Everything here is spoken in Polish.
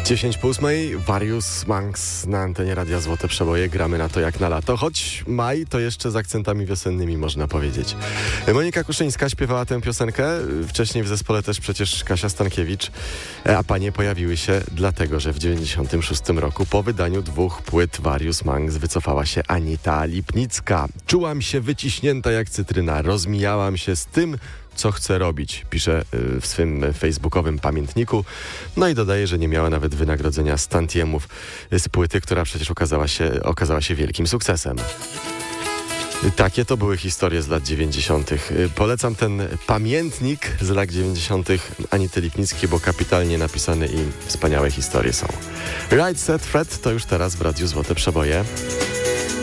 10:08, Various Monks na antenie Radia Złote Przeboje. Gramy na to jak na lato, choć maj to jeszcze z akcentami wiosennymi, można powiedzieć. Monika Kuszyńska śpiewała tę piosenkę, wcześniej w zespole też przecież Kasia Stankiewicz, a panie pojawiły się dlatego, że w 1996 roku po wydaniu 2 płyt Various Monks wycofała się Anita Lipnicka. Czułam się wyciśnięta jak cytryna, rozmijałam się z tym, co chce robić, pisze w swym facebookowym pamiętniku. No i dodaje, że nie miała nawet wynagrodzenia z tantiemów z płyty, która przecież okazała się wielkim sukcesem. Takie to były historie z lat 90. Polecam ten pamiętnik z lat 90. Anity Lipnickiej, bo kapitalnie napisane i wspaniałe historie są. Right Set Fred to już teraz w Radiu Złote Przeboje.